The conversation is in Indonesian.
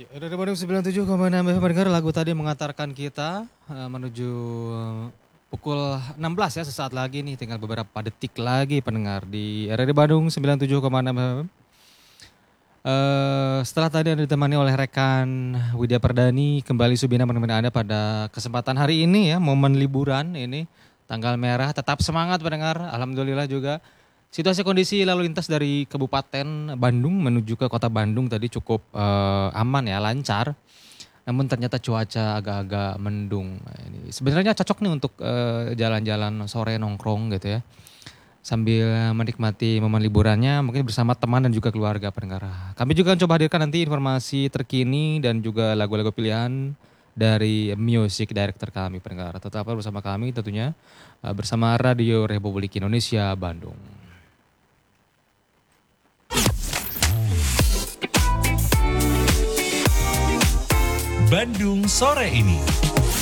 Ya, dari Bandung 97,6 FM pendengar, lagu tadi mengantarkan kita menuju pukul 16 ya, sesaat lagi nih, tinggal beberapa detik lagi pendengar di RRI Bandung 97,6 FM. Setelah tadi Anda ditemani oleh rekan Widya Perdani, kembali Subina menemani Anda pada kesempatan hari ini ya, momen liburan ini, tanggal merah, tetap semangat pendengar, alhamdulillah juga. Situasi kondisi lalu lintas dari Kabupaten Bandung menuju ke Kota Bandung tadi cukup aman ya, lancar. Namun ternyata cuaca agak-agak mendung. Nah, ini sebenarnya cocok nih untuk jalan-jalan sore nongkrong gitu ya. Sambil menikmati momen liburannya mungkin bersama teman dan juga keluarga pendengar. Kami juga akan coba hadirkan nanti informasi terkini dan juga lagu-lagu pilihan dari music director kami pendengar. Tetaplah bersama kami tentunya bersama Radio Republik Indonesia Bandung. Bandung sore ini.